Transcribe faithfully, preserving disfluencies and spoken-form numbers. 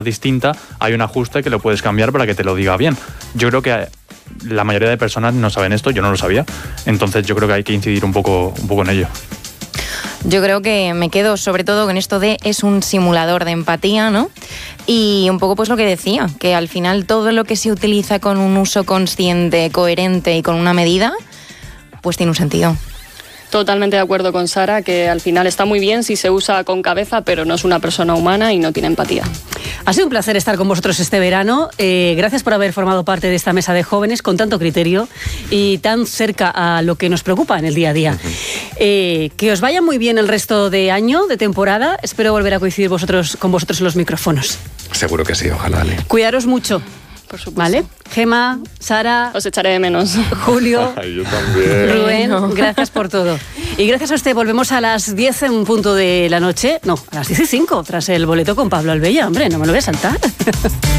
distinta, hay un ajuste que lo puedes cambiar para que te lo diga bien. Yo creo que la mayoría de personas no saben esto, yo no lo sabía, entonces yo creo que hay que incidir un poco, un poco en ello. Yo creo que me quedo sobre todo con esto de es un simulador de empatía, ¿no? Y un poco pues lo que decía, que al final todo lo que se utiliza con un uso consciente, coherente y con una medida, pues tiene un sentido. Totalmente de acuerdo con Sara, que al final está muy bien si se usa con cabeza, pero no es una persona humana y no tiene empatía. Ha sido un placer estar con vosotros este verano. Eh, gracias por haber formado parte de esta mesa de jóvenes con tanto criterio y tan cerca a lo que nos preocupa en el día a día. Uh-huh. Eh, que os vaya muy bien el resto de año, de temporada. Espero volver a coincidir vosotros con vosotros en los micrófonos. Seguro que sí, ojalá. Ale. Cuidaros mucho. Por supuesto. ¿Vale? Gemma, Sara... Os echaré de menos. Julio. Ay, yo también. Rubén, gracias por todo. Y gracias a usted, volvemos a las diez en punto de la noche. No, a las diez y cinco, tras el boleto con Pablo Albella. Hombre, no me lo voy a saltar.